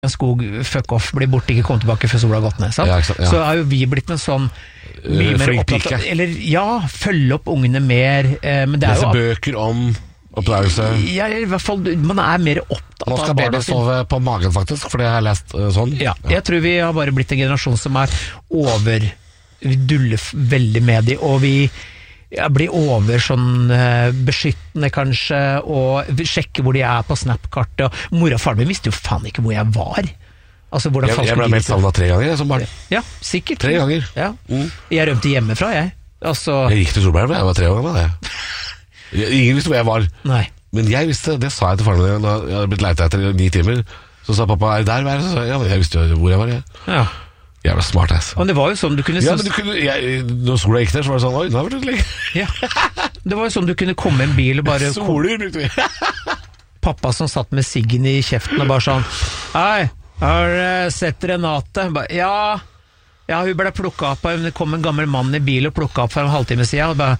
skog, fuck off, blir borte, ikke kom tilbake før sola har gått ned, sant? Ja. Så har jo vi blitt en sånn mye mer opptatt av, eller følge opp ungene mer, men det lese jo bøker om oppdragelse. Ja, i hvert fall, man mer opptatt av Nå skal barna sove på magen faktisk, for det har jeg lest sånn. Ja, jeg tror vi har bare blitt en generasjon som vi duller veldig med de, og vi blir over sånn beskyttende kanskje, og sjekke hvor de på Snap-kartet, og mor og faren min visste jo faen ikke hvor jeg var. Altså, jeg ble meldt savnet 3 ganger som barn. Ja, sikkert. 3 ganger. Ja. Jeg rømte hjemmefra, jeg. Altså... Jeg gikk til Solberg, jeg var 3 år gammel, det. Ingen visste hvor jeg var. Nei. Men jeg visste, det sa jeg til faren min da jeg hadde blitt letet etter 9 timer. Så sa pappa, der? Så sa jeg, ja, men jeg visste jo hvor jeg var. Ja. Jeg var smart, ass. Men det var jo sånn du kunne... Ja, men når sola gikk der, så var det sånn, oi, nå har vi vært lenge. Ja. Det var jo sånn du kunne komme en bil og bare... Soler brukte vi. Pappa som satt med siggen i kjeften og bare sånn, hei, har du sett Renate? Ja, hun ble plukket opp, det kom en gammel mann i bil og plukket opp for en halvtime siden, og bare...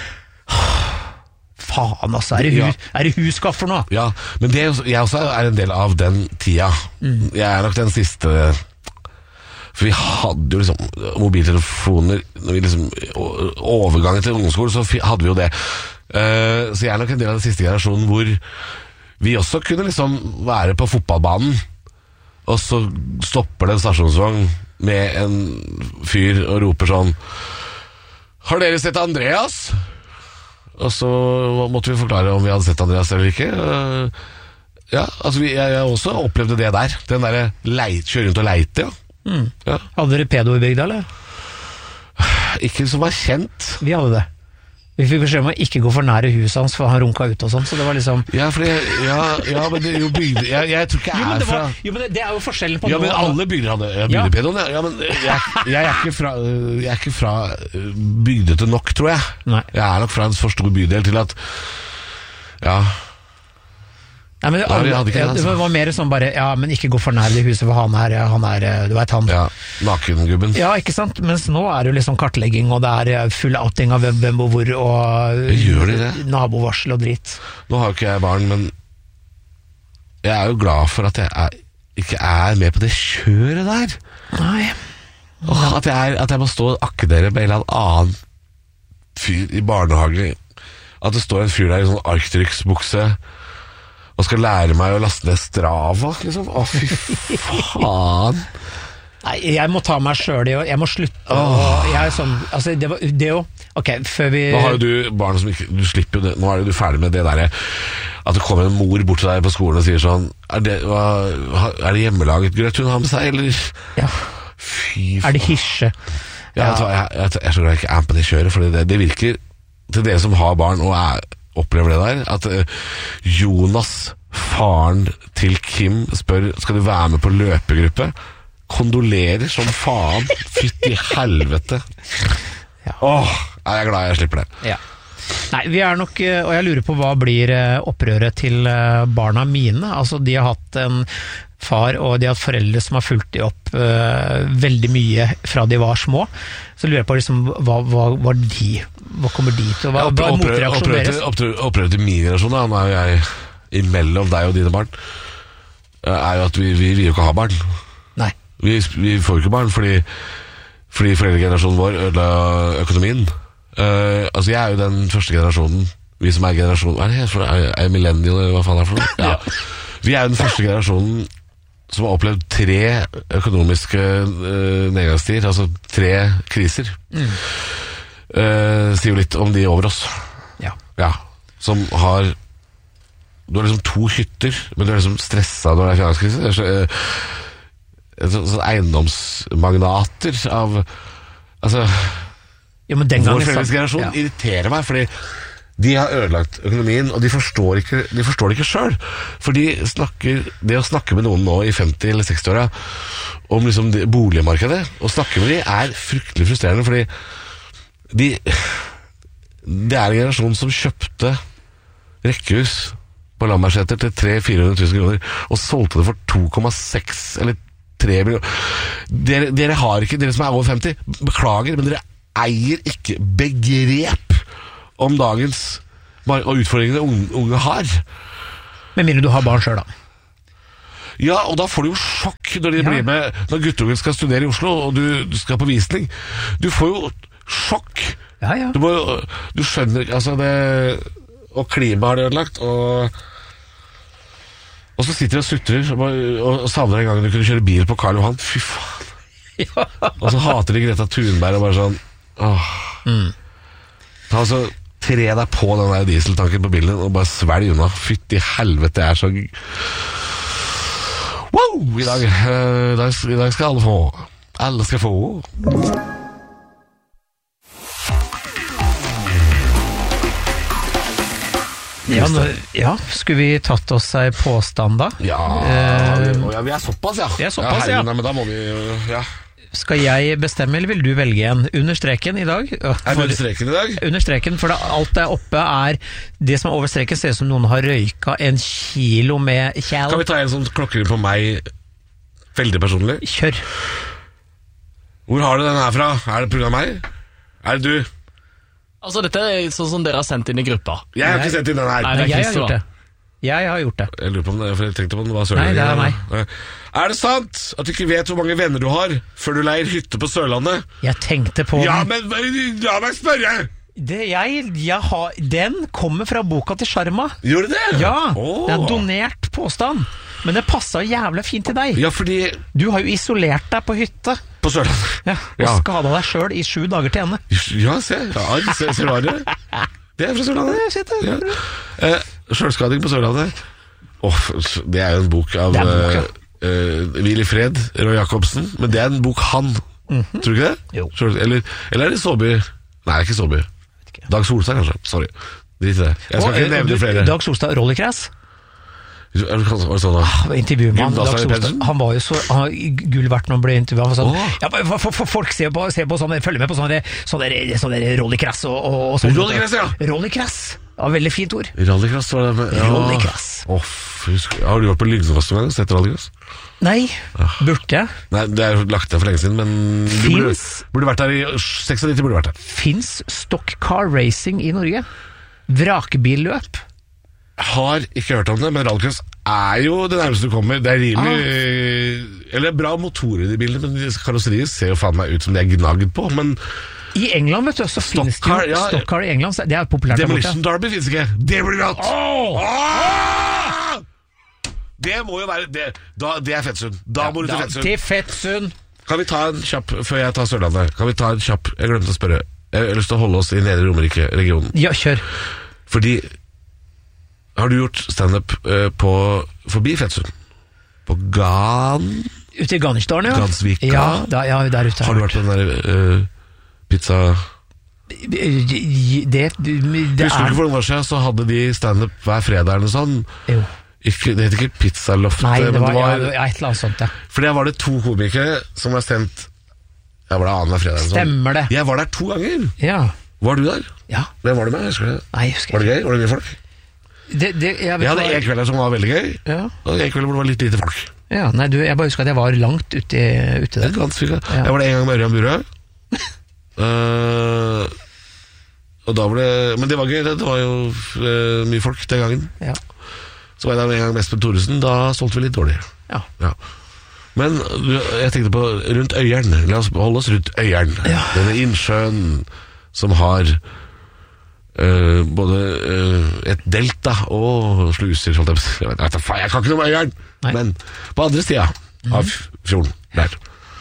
Faen, altså, er det husskaffer nå? Ja, men jeg også en del av den tida. Jeg nok den siste... For vi hadde jo liksom mobiltelefoner, når vi liksom overgangen til ungdomsskolen, så hadde vi jo det. Så jeg nok en del av den siste generasjonen hvor vi også kunne liksom være på fotballbanen, og så stopper det en stasjonsvogn med en fyr og roper sånn, har dere sett Andreas? Og så måtte vi forklare om vi hadde sett Andreas eller ikke. Ja, altså jeg også opplevde det der. Den der kjøre rundt og leite, ja. Ja. Hadde dere pedo i bygda, eller? Ikke som var kjent. Vi hadde det. Vi fikk beskjed om å ikke gå for nære huset hans, for han runka ut og sånn, så det var liksom... Ja, men det er jo bygde... Jeg tror ikke fra... Jo, men det jo forskjellen på... Ja, men alle bygder hadde bygdepedoen, ja, men jeg ikke fra bygdete nok, tror jeg. Nei. Jeg nok fra en for stor bydel til at... Ja... Nei, men det var mer sånn bare, ja, men ikke gå for nær det huset, for han du vet han. Ja, nakengubben. Ja, ikke sant, mens nå det jo liksom kartlegging, og det full outing av hvem og hvor, og nabovarsel og dritt. Nå har jo ikke jeg barn, men jeg jo glad for at jeg ikke med på det kjøret der. Nei. At jeg må stå og akkedere med en eller annen fyr i barnehage, at det står en fyr der i sånn Arctrix-bukse, og skal lære meg å laste ned Strava, liksom. Å, fy faen. Nei, jeg må ta meg selv i, og jeg må slutte. Jeg sånn, altså, det jo, ok, før vi... Nå har jo du barn som ikke, du slipper jo det, nå jo du ferdig med det der, at det kommer en mor bort til deg på skolen og sier sånn, det hjemmelaget grøt hun har med seg, eller? Ja. Fy faen. Det hisje? Ja, jeg tror jeg ikke på det kjøret, for det virker til dere som har barn og opplever det der, at Jonas, faren til Kim, spør, skal du være med på løpegruppe? Kondolerer som faen. Fytt i helvete. Ja. Jeg glad jeg slipper det. Ja. Nei, vi nok, og jeg lurer på hva blir opprøret til barna mine. Altså, de har hatt en far, og de har hatt foreldre som har fulgt de opp veldig mye fra de var små. Så lurer jeg på liksom, hva kommer de til? Hva motreaksjonen deres? Opprøret til min generasjon, da, nå jo jeg imellom deg og dine barn, jo at vi vil jo ikke ha barn. Nei. Vi får ikke barn, fordi foreldregenerasjonen vår ødela økonomien. Altså jeg jo den første generasjonen, vi som generasjon, hva det heter, millennial, eller hva faen for noe? Ja. Vi jo den første generasjonen som har opplevd 3 økonomiske nedgangstider, altså 3 kriser. Sier jo litt om de over oss. Ja. Som har... Du har liksom 2 hytter, men du liksom stresset når det finanskrise. Sånn eiendomsmagnater av... Altså... Ja, men den vår foreldregenerasjon irriterer meg, fordi de har ødelagt økonomien, og de forstår det ikke selv. For det å snakke med noen nå i 50- eller 60-åra om liksom boligmarkedet, og snakke med de fryktelig frustrerende, fordi det en generasjon som kjøpte rekkehus på Lambertseter til 300 000-400 000 kroner, og solgte det for 2,6 eller 3 millioner. Dere har ikke, dere som over 50, beklager, men dere eier ikke begrep om dagens og utfordringene unge har. Med mindre du har barn selv, da. Ja, og da får du jo sjokk når de blir med, når guttungen skal studere i Oslo, og du skal på visning. Du får jo sjokk. Ja. Du skjønner ikke, altså det... Og klimaet har det ødelagt, og så sitter de og sutrer og savner en gang du kunne kjøre bil på Karl Johan. Fy faen. Ja. Og så hater de Greta Thunberg og bare sånn Altså, tre deg på den der dieseltanken på bilen og bare svelg unna. Fytti helvete, det er så wow! I dag skal alle få. Alle skal få. Ja, skulle vi tatt oss en påstand da? Ja, vi er såpass, ja. Vi er såpass, ja. Men da må vi, ja. Skal jeg bestemme, eller vil du velge en? Under streken i dag? Under streken i dag? Under streken, for alt der oppe er... Det som er over streken ser ut som noen har røyka 1 kilo med kjell. Kan vi ta en sånn klokker på meg, veldig personlig? Kjør. Hvor har du den her fra? Er det på grunn av meg? Er det du? Altså, dette er sånn som dere har sendt inn i gruppa. Jeg har ikke sendt inn den her. Nei, jeg har gjort det. Jeg har gjort det. Jeg lurer på om det, for jeg tenkte på den var Sørlandet. Nei, det er meg. Er det sant at du ikke vet hvor mange venner du har før du leier hytte på Sørlandet? Jeg tenkte på Ja, den. men la meg spørre! Den kommer fra boka til Sharma. Gjorde det? Ja, det er donert påstand. Men det passet jævlig fint til deg. Ja, fordi... Du har jo isolert deg på hytte. På Sørlandet. Ja, og skadet deg selv i 7 dager til ende. Ja, se var det. Det er fra Sørlandet. Ja. Selvskading på Sørlandet. Det er jo en bok av Hvil i fred, Roy Jacobsen. Men det er en bok han. Tror du ikke det? Jo. Eller er det Såby? Nei, ikke Såby. Dag Solstad, kanskje. Sorry. Drit i det. Jeg skal ikke nevne flere. Dag Solstad, Rollercrass. Var det sånn da? Intervjuet med Dag Solstad. Han var jo så gull verdt når han ble intervjuet. Han var sånn, folk ser på sånne, følger med på sånne Rollercrass og sånn. Rollercrass, ja. Rollercrass. Ja, veldig fint ord. Rallycross var det med. Rollercrass. Har du vært på Lyngdalsfast noen gang? Sett rallycross? Nei, burde jeg? Nei, det er jo lagt der for lenge siden, men du burde vært der i 96, burde vært der. Finns stock car racing i Norge? Vrakbilløp? Har ikke hørt om det, men rallycross er jo det nærmeste du kommer. Det er rimelig Eller bra motorer i de bildene, men karosseriet ser jo faen meg ut som de er gnagd på, men i England, vet du, så finnes det jo stock car i England. Det er populært. Demolition Derby finnes ikke. Det blir rått! Det må jo være det er Fettsund. Da må du til Fettsund. Til Fettsund. Kan vi ta en kjapp, før jeg tar Sørlandet, jeg glemte å spørre. Jeg har lyst til å holde oss i Nedre Romerike-regionen. Ja, kjør. Fordi, har du gjort stand-up forbi Fettsund? På Ute i Gansdalen, ja. Gansvika? Ja, der ute. Har du vært på den der pizza... Det Husker du ikke for noen år siden, så hadde de stand-up hver fredag eller noe sånn? Jo. Det heter ikke Pizzaloftet. Nei, det var et eller annet sånt, ja. For der var det 2 komikere som var stemt. Jeg var der annenhver fredag. Stemmer det. Jeg var der 2 ganger. Ja. Var du der? Ja. Hvem var du med? Nei, jeg husker ikke. Var det gøy? Var det mye folk? Jeg hadde en kveld som var veldig gøy, og en kveld hvor det var litt lite folk. Ja, nei, jeg bare husker at jeg var langt ute der. Ganske. Jeg var det en gang med Ørjan Burøe. Og da var det... Men det var gøy, det var jo mye folk den gangen. Ja. Så var jeg der en gang med Espen Thoresen. Da solgte vi litt dårlig. Ja. Men jeg tenkte på rundt Øyeren. La oss holde oss rundt Øyeren. Denne innsjøen som har både et delta og sluser. Jeg kan ikke noe med Øyeren. Men på andre siden av fjorden der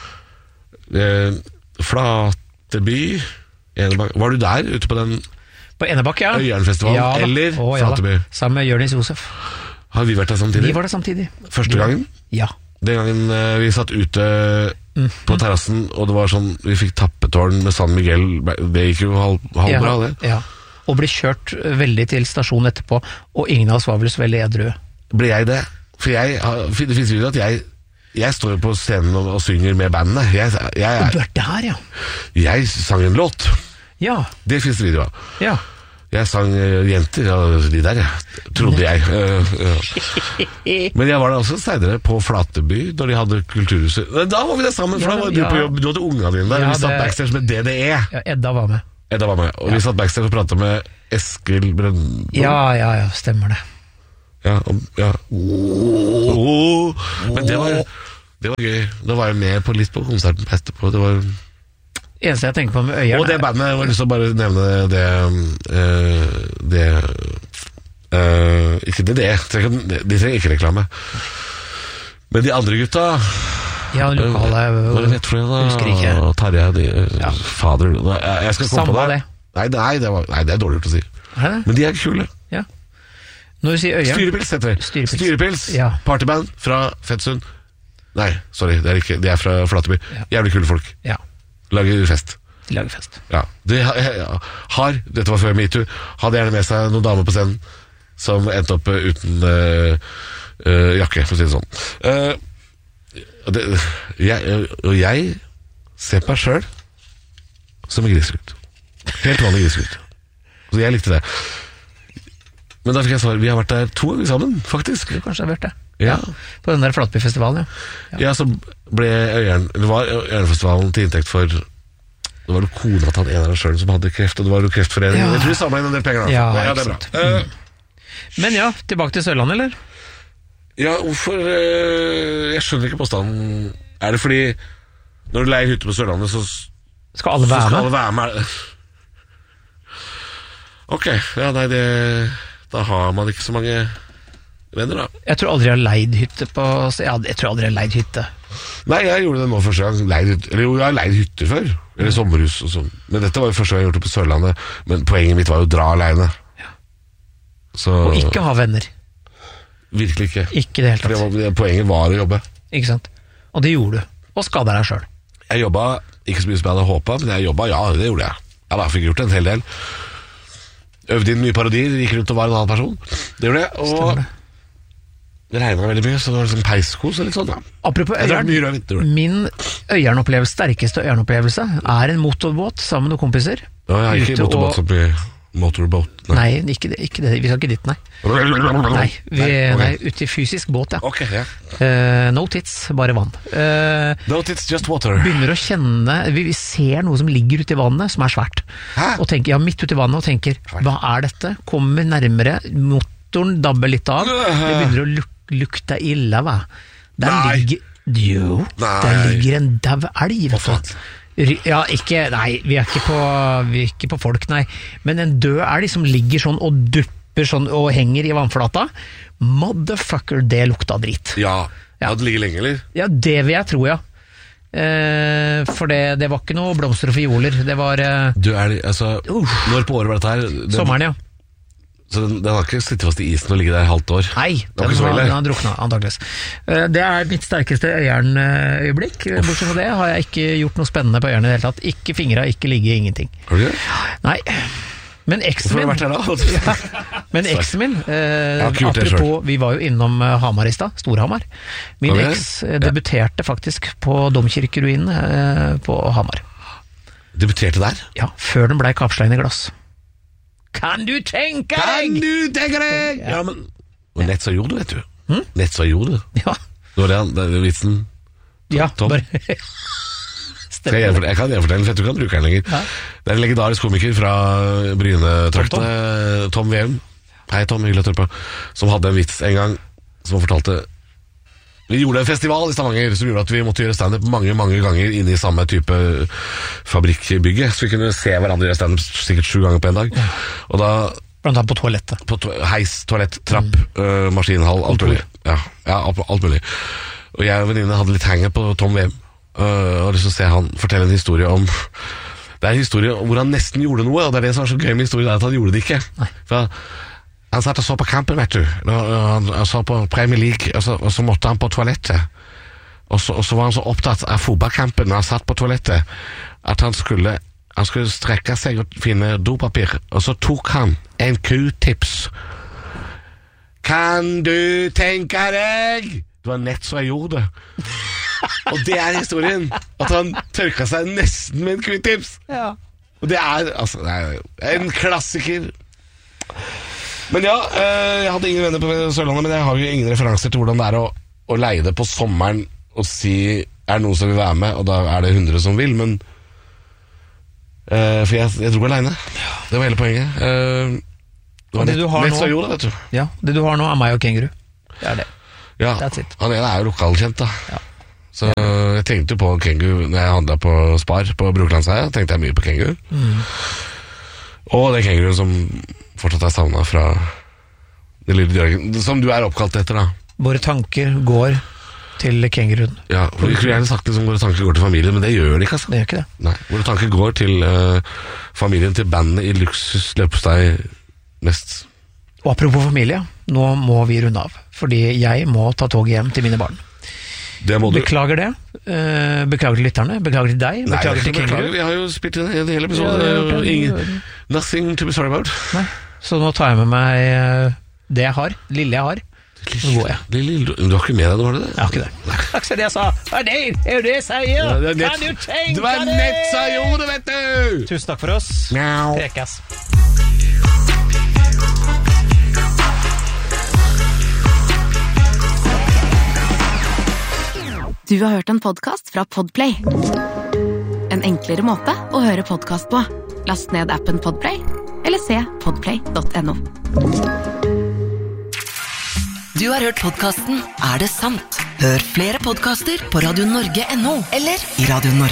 Flateby Enebakk. Var du der ute på den på Enebakk, ja. Øyernfestivalen eller Flateby? Sammen med Jørnis Josef. Har vi vært der samtidig? Vi var der samtidig. Første gangen? Ja. Den gangen vi satt ute på terrassen, og det var sånn, vi fikk tappetårn med San Miguel. Det gikk jo halvbra, det. Ja. Og ble kjørt veldig til stasjonen etterpå, og ingen av oss var vel så veldig edru. Ble jeg det? For det finnes jo at jeg står på scenen og synger med bandene. Du er der, ja. Jeg sang en låt. Ja. Det finnes det video av. Ja. Jeg sang jenter, de der, trodde jeg. Men jeg var der også senere på Flateby, da de hadde Kulturhuset. Da var vi der sammen, for da var du på jobb. Du hadde ungene dine der, vi satt backstage med DDE. Ja, Edda var med. Og vi satt backstage og pratet med Eskil Brøndbo. Ja, stemmer det. Ja. Men det var gøy. Da var jeg med litt på konserten etterpå. Det var Eneste jeg tenker på med Øyeren og det bandet, jeg har lyst til å bare nevne ikke det. De trenger ikke reklame. Men de andre gutta, lokale, hva vet for det da? Husker ikke. Tarjei, fader. Jeg skal komme på det. Nei, det er dårlig gjort å si. Men de er kule. Ja. Når du sier Øyeren, Styrepils heter det. Styrepils, ja. Partyband fra Fettsund. Nei, sorry, det er ikke. De er fra Flateby. Jævlig kule folk. Ja. Lager fest. De lager fest. Ja. De har, dette var før MeToo, hadde gjerne med seg noen damer på scenen som endte opp uten jakke, for å si det sånn. Jeg ser på meg selv som en grisegutt. Helt vanlig grisegutt. Så jeg likte det. Men da fikk jeg svar, vi har vært der 2 ganger sammen, faktisk. Du kanskje har vært det. Ja. På den der Flatbyfestivalen, ja. Så ble Øyernfestivalen til inntekt for. Det var jo kona til en av dem selv som hadde kreft, og det var jo kreftforeningen. Ja. Jeg tror vi samlet inn en del penger da. Ja, det er bra. Men ja, tilbake til Sørlandet, eller? Ja, hvorfor jeg skjønner ikke påstanden. Er det fordi når du leier hytte på Sørlandet, så skal alle være med? Ok, ja, nei, da har man ikke så mange venner, da. Jeg tror aldri jeg har leid hytte på. Jeg tror aldri jeg har leid hytte. Nei, jeg gjorde det nå første gang. Jeg har leid hytter før. Eller sommerhus og sånn. Men dette var jo første gang jeg gjorde det på Sørlandet. Men poenget mitt var jo å dra alene. Ja. Så, og ikke ha venner. Virkelig ikke. Ikke det helt tatt. Poenget var å jobbe. Ikke sant? Og det gjorde du. Og skadet deg selv. Jeg jobbet ikke så mye som jeg hadde håpet, men jeg jobbet, ja, det gjorde jeg. Jeg fikk gjort en hel del. Øvde inn mye parodier, gikk rundt og var en annen person. Det gjorde jeg, og det regnet veldig mye, så det var liksom peiskos og litt sånn. Ja. Apropos Øyeren, min Øyeren-opplevelse, sterkeste Øyeren-opplevelse er en motorbåt sammen med noen kompiser. Ja, jeg har ikke motorbåt som blir motorbåt. Nei, ikke det. Vi skal ikke dit, nei. Nei, ute i fysisk båt, ja. Ok, ja. No tits, bare vann. No tits, just water. Begynner å kjenne, vi ser noe som ligger ute i vannet, som er svært. Hæ? Og tenker, midt ute i vannet, og tenker, hva er dette? Kommer nærmere, motoren dabber litt av, det begynner å lukte ille, hva? Der ligger en dav elg, vet du. Ja, nei, vi er ikke på folk, nei. Men en død elg som ligger sånn og dupper sånn og henger i vannflata. Motherfucker, det lukta drit. Ja, det ligger lenge, eller? Ja, det vil jeg tro, ja. For det var ikke noe blomster og fioler. Det var død elg, altså når på året var dette her? Sommeren, ja. Så den har ikke sittet fast i isen og ligget der et halvt år? Nei, den har drukna, antageligvis. Det er mitt sterkeste Øyeren-øyeblikk. Bortsett fra det har jeg ikke gjort noe spennende på Øyeren i det hele tatt. Ikke fingre, ikke ligge, ingenting. Har du det? Nei. Men eksen min, apropos, vi var jo innom Hamar i stad, Storhamar. Min eks debuterte faktisk på domkirkeruinen på Hamar. Debuterte der? Ja, før den ble kapsla inn i glass. Kan du tenke deg? Ja, men nett så gjorde du, vet du. Nett så gjorde du. Ja. Det var det vitsen. Ja, Tom. bare jeg kan gjenfortelle, for du kan bruke den lenger. Ja. Det er en legendarisk komiker fra Bryne-traktene, Tom Veum. Hei Tom, hyggelig å høre på. Som hadde en vits en gang, som han fortalte. Vi gjorde en festival i Stavanger som gjorde at vi måtte gjøre stand-up mange ganger inne i samme type fabrikkbygge, så vi kunne se hverandre gjøre stand-up sikkert 7 ganger på en dag. Ja. Og da blant annet på toalettet. Heis, toalett, trapp, maskinhall, alt mulig. Ja, alt mulig. Og jeg og venninne hadde litt henger på Tom Veum, og lyst til å se han fortelle en historie om. Det er en historie hvor han nesten gjorde noe, og det er det som er så gøy med historien, at han gjorde det ikke. For han satt og så på kampen, vet du. Han så på Premier League, og så måtte han på toalettet. Og så var han så opptatt av fotballkampen når han satt på toalettet, at han skulle strekke seg og finne dopapir, og så tok han en Q-tips. Kan du tenke deg? Det var nett så jeg gjorde det. Og det er historien. At han tørka seg nesten med en Q-tips. Ja. Og det er en klassiker. Men ja, jeg hadde ingen venner på Sørlandet, men jeg har jo ingen referanser til hvordan det er å leie det på sommeren og si, er det noen som vil være med, og da er det 100 som vil, men for jeg dro alene. Det var hele poenget. Det var det du har nett nå- som gjorde det, vet du. Ja, det du har nå er meg og kenguru. Det er det. Ja, That's it. han ene er jo lokalkjent, da. Ja. Så jeg tenkte jo på Kengu når jeg handlet på Spar på Brokelandsheia. Tenkte jeg mye på Kengu. Og det Kenguruen som fortsatt er savnet fra det lille dyret, som du er oppkalt etter, da. Våre tanker går til kenguruen. Ja, for jeg kunne gjerne sagt liksom våre tanker går til familien, men det gjør det ikke, altså. Det gjør ikke det. Nei, våre tanker går til familien til bandet i Luksus løpesteg mest. Og apropos familie, nå må vi runde av. Fordi jeg må ta tog hjem til mine barn. Det må du. Beklager det. Beklager til lytterne. Beklager til deg. Nei, Beklager til beklager. kenguru. Vi har jo spilt inn en hel episode. Ja, det er jo Ingen, nothing to be sorry about. Nei. Så nå tar jeg med meg det jeg har. Lille jeg har. Nå går jeg. Du har ikke med deg noe, har du det? Jeg har ikke det. Takk skal det jeg sa. Det er jo det jeg sier. Kan du tenke Det var nett som gjorde det, vet du! Tusen takk for oss. Mjau. Prekas. Du har hørt en podcast fra Podplay. En enklere måte å høre podcast på. Last ned appen Podplay, eller se podplay.no. Du har hørt podcasten Er det sant? Hør flere podcaster på radionorge.no eller i Radio Norge.